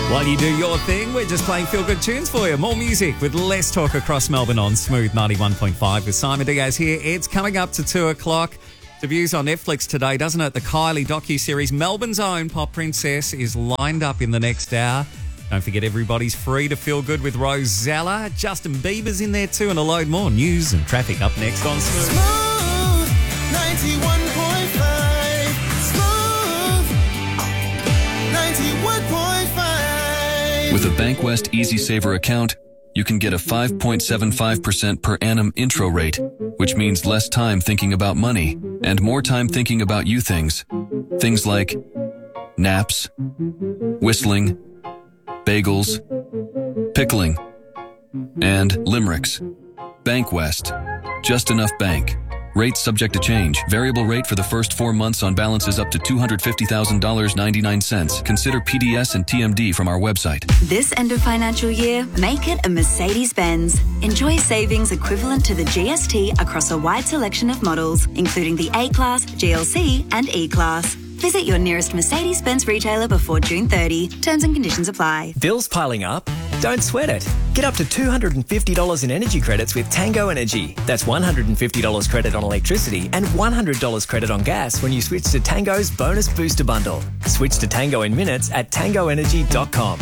While you do your thing, we're just playing feel-good tunes for you. More music with less talk across Melbourne on Smooth 91.5 with Simon Diaz here. It's coming up to 2 o'clock. Debuts on Netflix today, doesn't it? The Kylie docu-series Melbourne's own Pop Princess is lined up in the next hour. Don't forget, everybody's free to feel good with Rosella. Justin Bieber's in there too, and a load more news and traffic up next on Smooth. Smooth 91.5. Smooth 91.5. With a Bankwest Easy Saver account, you can get a 5.75% per annum intro rate, which means less time thinking about money and more time thinking about you things. Things like naps, whistling, bagels, pickling, and limericks. Bankwest. Just enough bank. Rates subject to change. Variable rate for the first 4 months on balances up to $250,000.99. Consider PDS and TMD from our website. This end of financial year, make it a Mercedes-Benz. Enjoy savings equivalent to the GST across a wide selection of models, including the A-Class, GLC and E-Class. Visit your nearest Mercedes-Benz retailer before June 30. Terms and conditions apply. Bills piling up? Don't sweat it. Get up to $250 in energy credits with Tango Energy. That's $150 credit on electricity and $100 credit on gas when you switch to Tango's Bonus Booster Bundle. Switch to Tango in minutes at tangoenergy.com.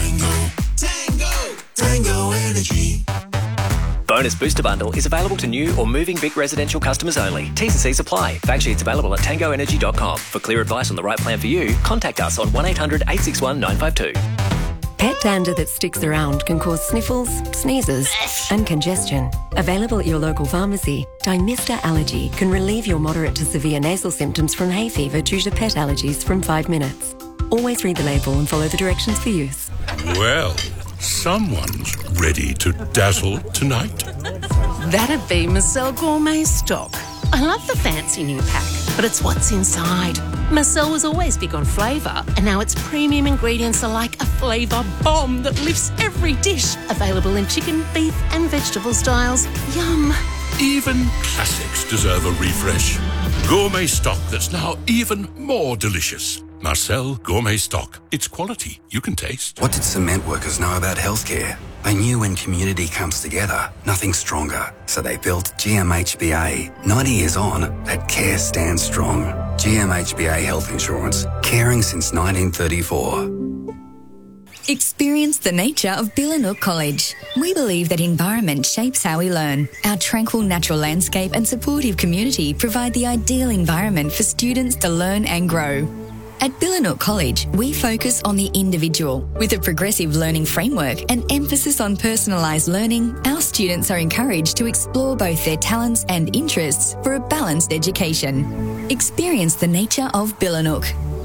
Tango Energy. Bonus Booster Bundle is available to new or moving Vic residential customers only. T's and C's apply. Fact sheets available at tangoenergy.com. For clear advice on the right plan for you, contact us on 1800 861 952. Pet dander that sticks around can cause sniffles, sneezes and congestion. Available at your local pharmacy, Dymista Allergy can relieve your moderate to severe nasal symptoms from hay fever due to pet allergies from 5 minutes. Always read the label and follow the directions for use. Well, someone's ready to dazzle tonight. That'd be Marcel Gourmet Stock. I love the fancy new pack, but it's what's inside. Marcel was always big on flavour, and now its premium ingredients are like a flavour bomb that lifts every dish. Available in chicken, beef and vegetable styles. Yum. Even classics deserve a refresh. Gourmet stock that's now even more delicious. Marcel Gourmet Stock. It's quality you can taste. What did cement workers know about healthcare? They knew when community comes together, nothing's stronger. So they built GMHBA. 90 years on, that care stands strong. GMHBA Health Insurance. Caring since 1934. Experience the nature of Billanook College. We believe that environment shapes how we learn. Our tranquil natural landscape and supportive community provide the ideal environment for students to learn and grow. At Billanook College, we focus on the individual. With a progressive learning framework and emphasis on personalised learning, our students are encouraged to explore both their talents and interests for a balanced education. Experience the nature of Billanook.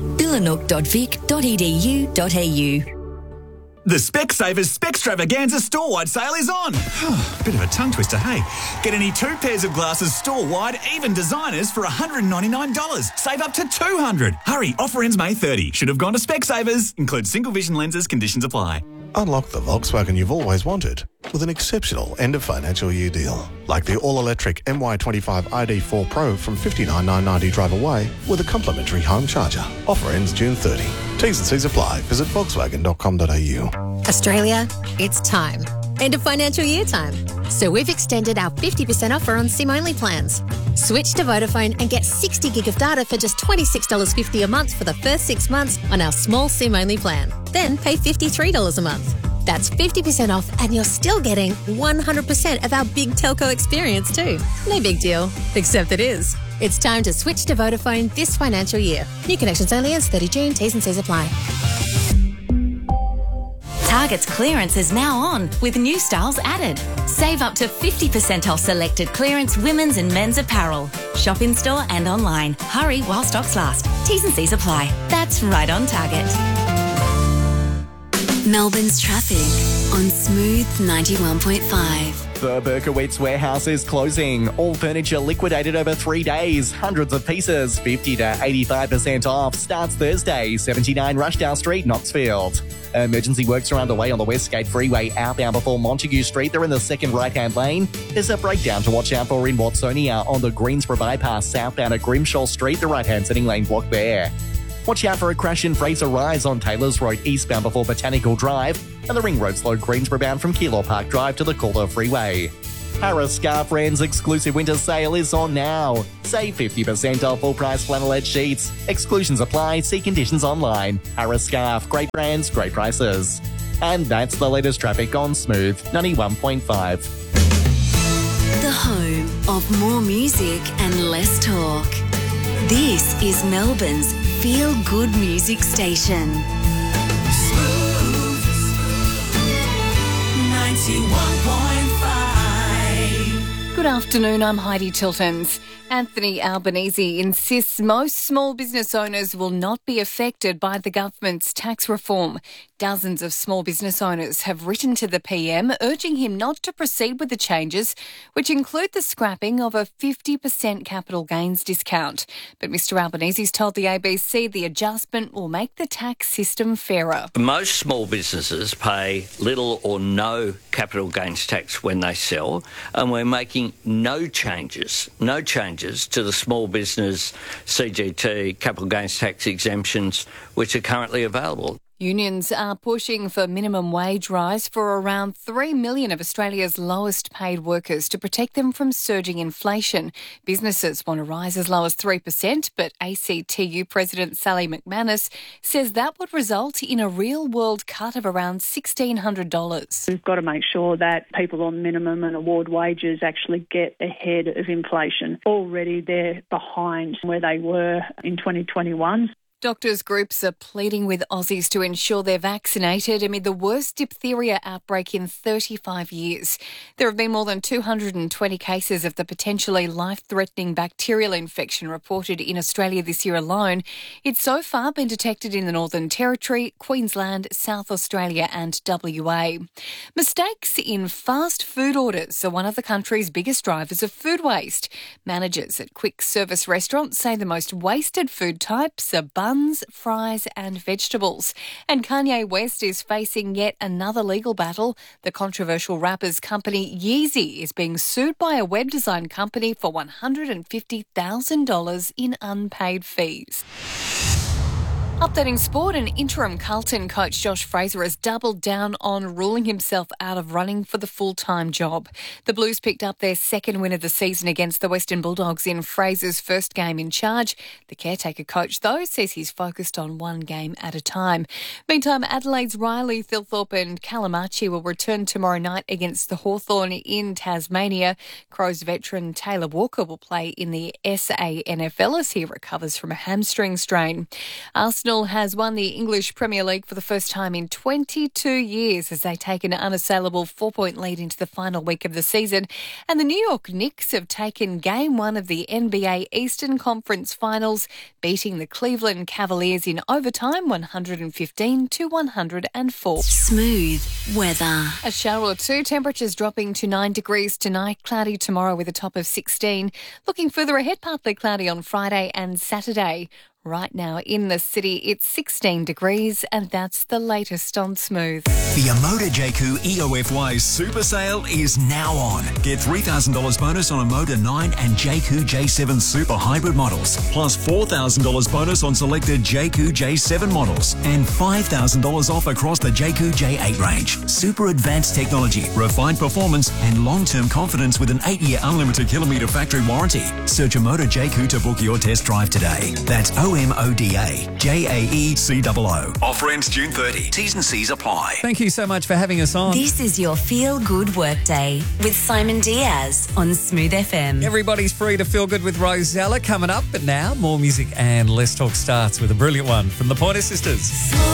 billanook.vic.edu.au. The Specsavers Specstravaganza store-wide sale is on. Bit of a tongue twister, hey? Get any 2 pairs of glasses store-wide, even designers, for $199. Save up to $200. Hurry, offer ends May 30. Should have gone to Specsavers. Includes single vision lenses, conditions apply. Unlock the Volkswagen you've always wanted with an exceptional end of financial year deal. Like the all-electric MY25 ID4 Pro from $59,990 drive away with a complimentary home charger. Offer ends June 30. T's and C's apply. Visit volkswagen.com.au. Australia, it's time. End of financial year time. So we've extended our 50% offer on SIM-only plans. Switch to Vodafone and get 60 gig of data for just $26.50 a month for the first 6 months on our small SIM-only plan. Then pay $53 a month. That's 50% off and you're still getting 100% of our big telco experience too. No big deal, except it is. It's time to switch to Vodafone this financial year. New connections only as 30 June. T's and C's apply. Target's clearance is now on with new styles added. Save up to 50% off selected clearance women's and men's apparel. Shop in store and online. Hurry while stocks last. T's and C's apply. That's right on Target. Melbourne's traffic on Smooth 91.5. The Berkowitz warehouse is closing. All furniture liquidated over 3 days. Hundreds of pieces, 50 to 85% off. Starts Thursday, 79 Rushdale Street, Knoxfield. Emergency works are underway on the Westgate Freeway outbound before Montague Street. They're in the second right-hand lane. There's a breakdown to watch out for in Watsonia on the Greensboro bypass southbound at Grimshaw Street. The right-hand setting lane blocked there. Watch out for a crash in Fraser Rise on Taylor's Road eastbound before Botanical Drive, and the Ring Road slow Greensboro bound from Keilor Park Drive to the Calder Freeway. Harris Scarfriend's exclusive winter sale is on now. Save 50% off full price flannelette sheets. Exclusions apply, see conditions online. Harris Scarf, great brands, great prices. And that's the latest traffic on Smooth 91.5. The home of more music and less talk. This is Melbourne's Feel Good Music Station. Smooth 91.5. Good afternoon, I'm Heidi Tiltons. Anthony Albanese insists most small business owners will not be affected by the government's tax reform. Dozens of small business owners have written to the PM urging him not to proceed with the changes, which include the scrapping of a 50% capital gains discount. But Mr Albanese's told the ABC the adjustment will make the tax system fairer. Most small businesses pay little or no capital gains tax when they sell, and we're making no changes to the small business CGT capital gains tax exemptions which are currently available. Unions are pushing for minimum wage rise for around 3 million of Australia's lowest paid workers to protect them from surging inflation. Businesses want a rise as low as 3%, but ACTU President Sally McManus says that would result in a real-world cut of around $1,600. We've got to make sure that people on minimum and award wages actually get ahead of inflation. Already they're behind where they were in 2021. Doctors' groups are pleading with Aussies to ensure they're vaccinated amid the worst diphtheria outbreak in 35 years. There have been more than 220 cases of the potentially life-threatening bacterial infection reported in Australia this year alone. It's so far been detected in the Northern Territory, Queensland, South Australia and WA. Mistakes in fast food orders are one of the country's biggest drivers of food waste. Managers at quick service restaurants say the most wasted food types are buns, fries and vegetables. And Kanye West is facing yet another legal battle. The controversial rapper's company Yeezy is being sued by a web design company for $150,000 in unpaid fees. Updating sport, and interim Carlton coach Josh Fraser has doubled down on ruling himself out of running for the full-time job. The Blues picked up their second win of the season against the Western Bulldogs in Fraser's first game in charge. The caretaker coach, though, says he's focused on one game at a time. Meantime, Adelaide's Riley, Thilthorpe and Calamachi will return tomorrow night against the Hawthorn in Tasmania. Crows veteran Taylor Walker will play in the SANFL as he recovers from a hamstring strain. Arsenal has won the English Premier League for the first time in 22 years as they take an unassailable 4-point lead into the final week of the season. And the New York Knicks have taken Game 1 of the NBA Eastern Conference Finals, beating the Cleveland Cavaliers in overtime 115-104. Smooth weather. A shower or two, temperatures dropping to 9 degrees tonight, cloudy tomorrow with a top of 16. Looking further ahead, partly cloudy on Friday and Saturday. Right now in the city, it's 16 degrees, and that's the latest on Smooth. The Amoda Jayco EOFY Super Sale is now on. Get $3,000 bonus on a Moda 9 and Jayco J7 Super Hybrid models, plus $4,000 bonus on selected Jayco J7 models, and $5,000 off across the Jayco J8 range. Super advanced technology, refined performance, and long-term confidence with an 8-year unlimited kilometre factory warranty. Search Amoda Jayco to book your test drive today. That's OMODA JAECOO. Offer ends June 30. T's and C's apply. Thank you so much for having us on. This is your Feel Good Workday with Simon Diaz on Smooth FM. Everybody's free to feel good with Rosella coming up, but now more music and less talk starts with a brilliant one from the Pointer Sisters.